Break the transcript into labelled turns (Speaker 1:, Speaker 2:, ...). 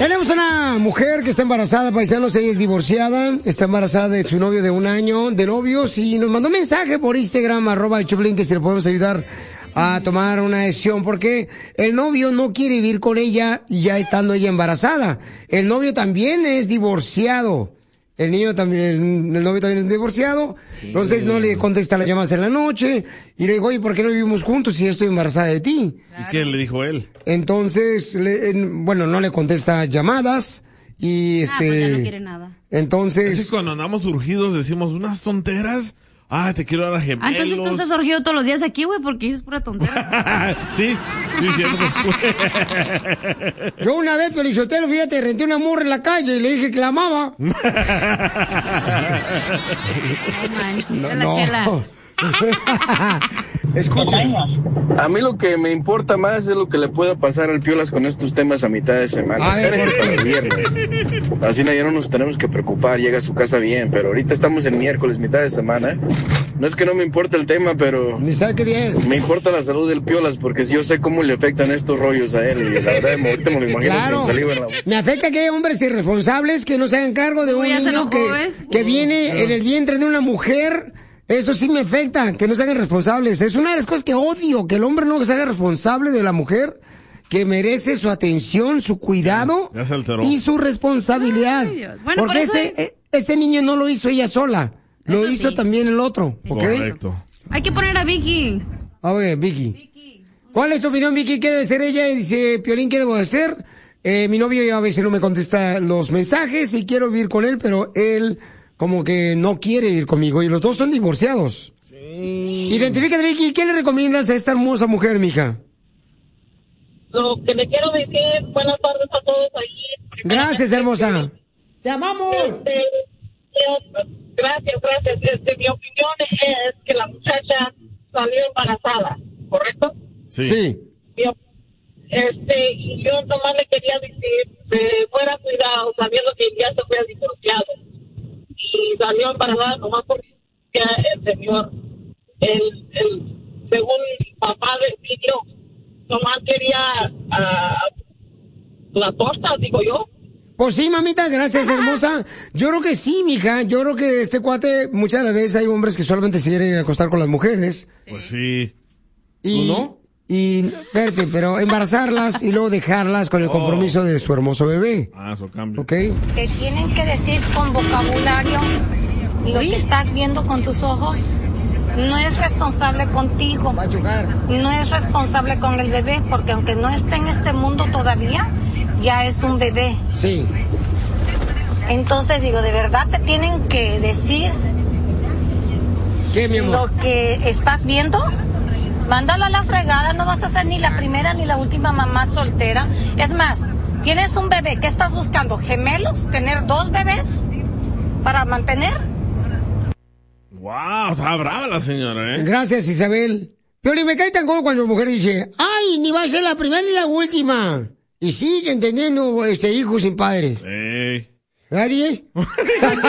Speaker 1: Tenemos una mujer que está embarazada, paisanos, ella es divorciada, está embarazada de su novio de 1 año de novios y nos mandó un mensaje por Instagram, @el Choplin, que si le podemos ayudar a tomar una decisión porque el novio no quiere vivir con ella ya estando ella embarazada. El novio también es divorciado. El novio también es divorciado, sí. Entonces no le contesta las llamadas en la noche y le digo, oye, ¿por qué no vivimos juntos si yo estoy embarazada de ti?
Speaker 2: Claro. ¿Y qué le dijo él?
Speaker 1: Entonces, no le contesta llamadas y
Speaker 3: pues ya no quiere nada.
Speaker 1: Entonces...
Speaker 2: Así cuando andamos urgidos decimos unas tonteras. Te quiero dar a gemelos.
Speaker 3: Entonces tú estás urgido todos los días aquí, güey, porque dices pura tontería.
Speaker 2: Sí, cierto.
Speaker 1: Yo una vez, Pelizotelo, fíjate, renté una morra en la calle y le dije que la amaba.
Speaker 3: No manches, la chela.
Speaker 1: Escuchen.
Speaker 4: A mí lo que me importa más es lo que le pueda pasar al Piolas con estos temas a mitad de semana. Espérense para el viernes. Así ya no nos tenemos que preocupar, llega a su casa bien, pero ahorita estamos en miércoles, mitad de semana. No es que no me importe el tema, pero...
Speaker 1: Ni sabe qué día es.
Speaker 4: Me importa la salud del Piolas, porque si yo sé cómo le afectan estos rollos a él, y la verdad, ahorita me lo imagino con saliva en la boca.
Speaker 1: Me afecta que haya hombres irresponsables que no se hagan cargo de un niño que viene en el vientre de una mujer. Eso sí me afecta, que no se hagan responsables. Es una de las cosas que odio, que el hombre no se haga responsable de la mujer, que merece su atención, su cuidado y su responsabilidad.
Speaker 3: Bueno,
Speaker 1: porque ese niño no lo hizo ella sola, lo hizo también el otro. ¿Okay?
Speaker 2: Correcto.
Speaker 3: Hay que poner a Vicky.
Speaker 1: A ver, Vicky. ¿Cuál es tu opinión, Vicky? ¿Qué debe ser ella? Y dice, Piolín, ¿qué debo hacer? Mi novio ya a veces no me contesta los mensajes y quiero vivir con él, pero él... como que no quiere vivir conmigo y los dos son divorciados. Sí. Identifícate, Vicky, ¿qué le recomiendas a esta hermosa mujer, mija?
Speaker 5: Lo que le quiero decir, buenas tardes a todos ahí.
Speaker 1: Gracias, hermosa. ¡Te amamos!
Speaker 5: Gracias. Mi opinión es que la muchacha salió embarazada, ¿correcto?
Speaker 1: Sí.
Speaker 5: Y yo nomás le quería decir que fuera cuidado, sabiendo que ya se había divorciado. Y salió embarazada nomás porque el señor, según papá del niño, nomás quería la torta, digo yo.
Speaker 1: Pues sí, mamita, gracias, hermosa. Yo creo que sí, mija. Yo creo que este cuate, muchas de las veces hay hombres que solamente se quieren acostar con las mujeres.
Speaker 2: Pues sí.
Speaker 1: Y,
Speaker 2: ¿tú no?
Speaker 1: Y, espérate, pero embarazarlas y luego dejarlas con el compromiso de su hermoso bebé.
Speaker 2: Eso cambia.
Speaker 1: ¿Ok?
Speaker 6: Te tienen que decir con vocabulario lo que estás viendo con tus ojos. No es responsable contigo.
Speaker 1: Va a chocar.
Speaker 6: No es responsable con el bebé, porque aunque no esté en este mundo todavía, ya es un bebé.
Speaker 1: Sí.
Speaker 6: Entonces, digo, de verdad te tienen que decir
Speaker 1: ¿qué, mi amor?
Speaker 6: Lo que estás viendo. Mándalo a la fregada, no vas a ser ni la primera ni la última mamá soltera. Es más, tienes un bebé, ¿qué estás buscando? ¿Gemelos? ¿Tener 2 bebés para mantener?
Speaker 2: Wow, está brava la señora, ¿eh?
Speaker 1: Gracias, Isabel. Pero me cae tan gordo cuando la mujer dice, ay, ni va a ser la primera ni la última. Y sigue entendiendo hijos sin padres.
Speaker 2: Hey.
Speaker 1: ¿Nadie?